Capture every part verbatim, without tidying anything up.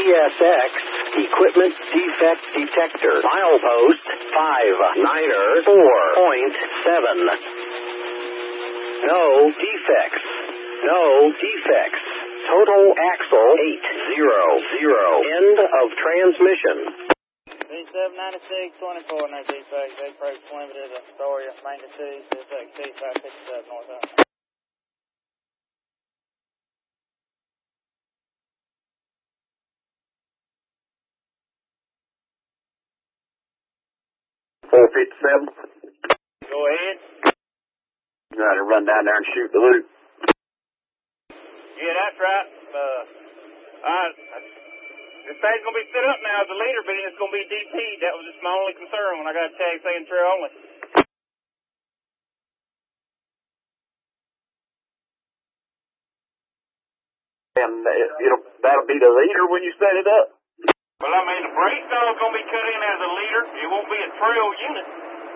S X Equipment Defect Detector. Milepost five niner four point seven. No defects. No defects. Total axle eight zero zero. End of transmission. B seven ninety-six twenty-four, no defects. Approach limited Astoria, Main City, C S X T five fifty-seven northbound. four fifty-seven. Go ahead. You got to run down there and shoot the loop. Yeah, that's right. Uh, I, this thing's going to be set up now as a leader being it's going to be D P. That was just my only concern when I got a tag saying trail only. And it, it'll, that'll be the leader when you set it up? Well, I mean, the brace dog's going to be cut in as a leader. It won't be a trail unit.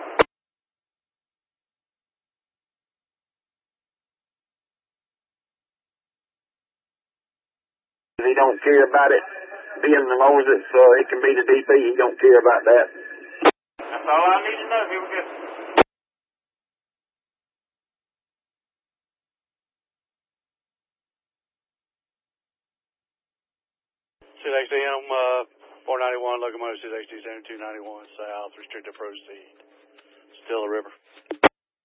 He don't care about it being as long as it's, uh, it can be the D P. He don't care about that. That's all I need to know. Here we go. six X D M uh, four ninety-one, locomotive six X D seventy-two ninety-one, south, restricted proceed. Still a river.